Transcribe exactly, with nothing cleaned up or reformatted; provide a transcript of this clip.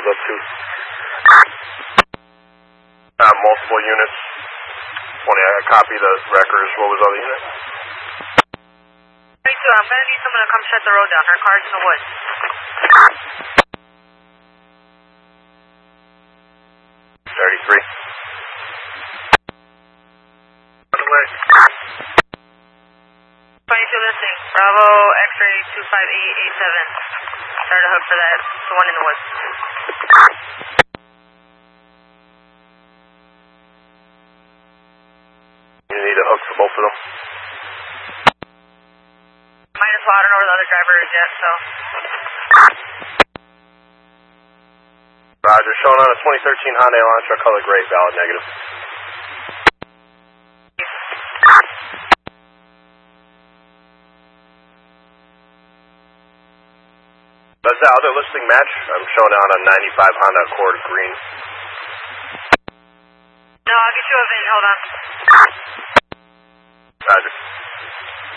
was up to. Uh, multiple units. twenty, I copy the records. What was the other unit? twenty-two, I'm going to need someone to come shut the road down. Her car's in the woods. thirty-three. On the way. twenty-two listening. Bravo, X-ray two five eight eight seven. Start a hook for that. It's the one in the woods. You need a hook for both of them? Minus well, I don't know where the other driver is yet, so. Roger, showing on a twenty thirteen Hyundai Elantra, color gray, valid negative. Does the other listing match? I'm showing on a ninety-five Honda Accord green. No, I'll get you a V I N, hold on. Roger.